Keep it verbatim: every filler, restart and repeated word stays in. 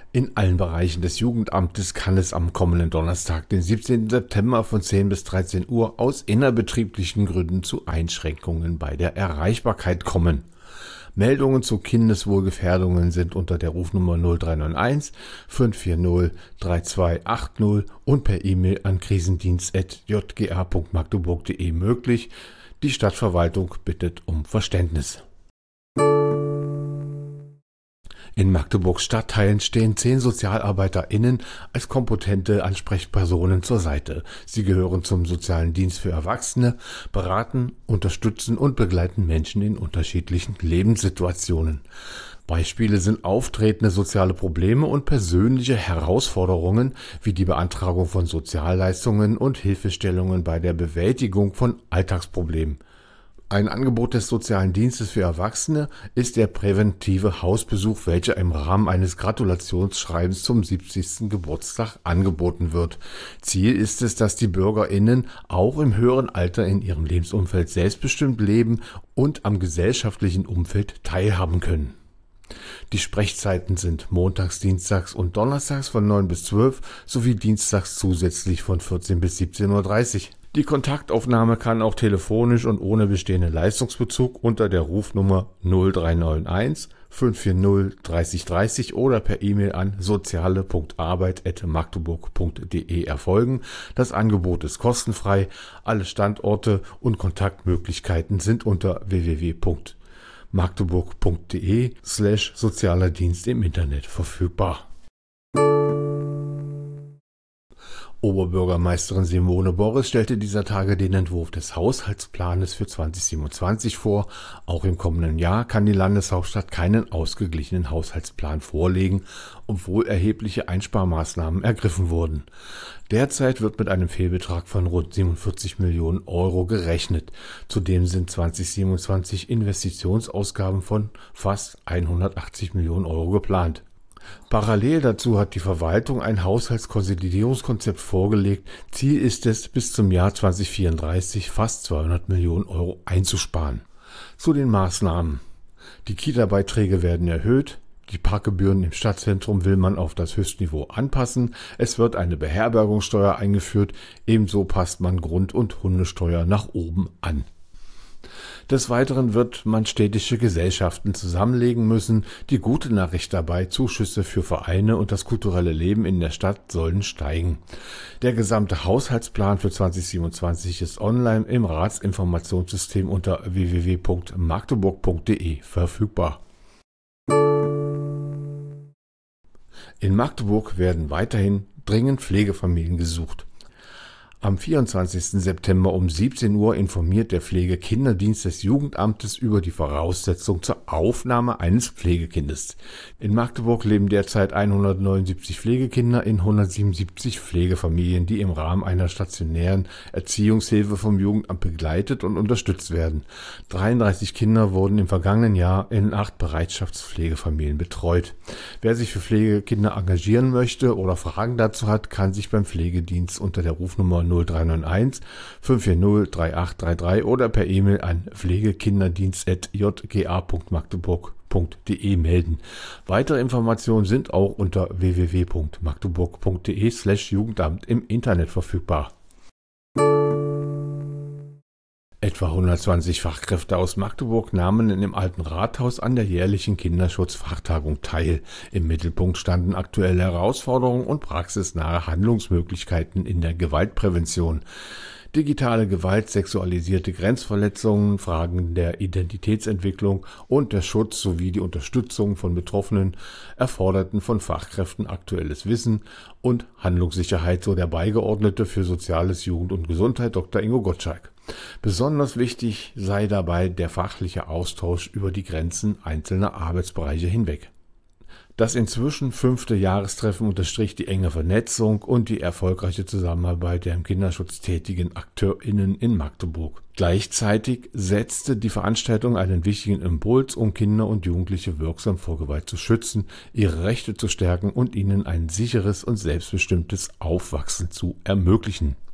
In allen Bereichen des Jugendamtes kann es am kommenden Donnerstag, den siebzehnten September von zehn bis dreizehn Uhr aus innerbetrieblichen Gründen zu Einschränkungen bei der Erreichbarkeit kommen. Meldungen zu Kindeswohlgefährdungen sind unter der Rufnummer null drei neun eins fünf vier null drei zwei acht null und per E-Mail an krisendienst at j g a punkt magdeburg punkt de möglich. Die Stadtverwaltung bittet um Verständnis. In Magdeburgs Stadtteilen stehen zehn SozialarbeiterInnen als kompetente Ansprechpersonen zur Seite. Sie gehören zum Sozialen Dienst für Erwachsene, beraten, unterstützen und begleiten Menschen in unterschiedlichen Lebenssituationen. Beispiele sind auftretende soziale Probleme und persönliche Herausforderungen wie die Beantragung von Sozialleistungen und Hilfestellungen bei der Bewältigung von Alltagsproblemen. Ein Angebot des Sozialen Dienstes für Erwachsene ist der präventive Hausbesuch, welcher im Rahmen eines Gratulationsschreibens zum siebzigsten Geburtstag angeboten wird. Ziel ist es, dass die BürgerInnen auch im höheren Alter in ihrem Lebensumfeld selbstbestimmt leben und am gesellschaftlichen Umfeld teilhaben können. Die Sprechzeiten sind montags, dienstags und donnerstags von neun bis zwölf sowie dienstags zusätzlich von vierzehn bis siebzehn Uhr dreißig. Die Kontaktaufnahme kann auch telefonisch und ohne bestehenden Leistungsbezug unter der Rufnummer null drei neun eins fünf vier null dreißig dreißig oder per E-Mail an soziale punkt arbeit at magdeburg punkt de erfolgen. Das Angebot ist kostenfrei. Alle Standorte und Kontaktmöglichkeiten sind unter w w w punkt magdeburg punkt de slash sozialer Dienst im Internet verfügbar. Oberbürgermeisterin Simone Boris stellte dieser Tage den Entwurf des Haushaltsplanes für zwanzig siebenundzwanzig vor. Auch im kommenden Jahr kann die Landeshauptstadt keinen ausgeglichenen Haushaltsplan vorlegen, obwohl erhebliche Einsparmaßnahmen ergriffen wurden. Derzeit wird mit einem Fehlbetrag von rund siebenundvierzig Millionen Euro gerechnet. Zudem sind zwanzig siebenundzwanzig Investitionsausgaben von fast hundertachtzig Millionen Euro geplant. Parallel dazu hat die Verwaltung ein Haushaltskonsolidierungskonzept vorgelegt. Ziel ist es, bis zum Jahr zwanzig vierunddreißig fast zweihundert Millionen Euro einzusparen. Zu den Maßnahmen. Die Kita-Beiträge werden erhöht. Die Parkgebühren im Stadtzentrum will man auf das Höchstniveau anpassen. Es wird eine Beherbergungssteuer eingeführt. Ebenso passt man Grund- und Hundesteuer nach oben an. Des Weiteren wird man städtische Gesellschaften zusammenlegen müssen. Die gute Nachricht dabei: Zuschüsse für Vereine und das kulturelle Leben in der Stadt sollen steigen. Der gesamte Haushaltsplan für zwanzig siebenundzwanzig ist online im Ratsinformationssystem unter w w w punkt magdeburg punkt de verfügbar. In Magdeburg werden weiterhin dringend Pflegefamilien gesucht. Am vierundzwanzigsten September um siebzehn Uhr informiert der Pflegekinderdienst des Jugendamtes über die Voraussetzung zur Aufnahme eines Pflegekindes. In Magdeburg leben derzeit hundertneunundsiebzig Pflegekinder in hundertsiebenundsiebzig Pflegefamilien, die im Rahmen einer stationären Erziehungshilfe vom Jugendamt begleitet und unterstützt werden. dreiunddreißig Kinder wurden im vergangenen Jahr in acht Bereitschaftspflegefamilien betreut. Wer sich für Pflegekinder engagieren möchte oder Fragen dazu hat, kann sich beim Pflegedienst unter der Rufnummer null drei neun eins fünf vier null drei acht drei drei oder per E-Mail an pflegekinderdienst at j g a punkt magdeburg punkt de melden. Weitere Informationen sind auch unter w w w punkt magdeburg punkt de slash Jugendamt im Internet verfügbar. Etwa hundertzwanzig Fachkräfte aus Magdeburg nahmen in dem Alten Rathaus an der jährlichen Kinderschutzfachtagung teil. Im Mittelpunkt standen aktuelle Herausforderungen und praxisnahe Handlungsmöglichkeiten in der Gewaltprävention. Digitale Gewalt, sexualisierte Grenzverletzungen, Fragen der Identitätsentwicklung und der Schutz sowie die Unterstützung von Betroffenen erforderten von Fachkräften aktuelles Wissen und Handlungssicherheit, so der Beigeordnete für Soziales, Jugend und Gesundheit Doktor Ingo Gottschalk. Besonders wichtig sei dabei der fachliche Austausch über die Grenzen einzelner Arbeitsbereiche hinweg. Das inzwischen fünfte Jahrestreffen unterstrich die enge Vernetzung und die erfolgreiche Zusammenarbeit der im Kinderschutz tätigen AkteurInnen in Magdeburg. Gleichzeitig setzte die Veranstaltung einen wichtigen Impuls, um Kinder und Jugendliche wirksam vor Gewalt zu schützen, ihre Rechte zu stärken und ihnen ein sicheres und selbstbestimmtes Aufwachsen zu ermöglichen.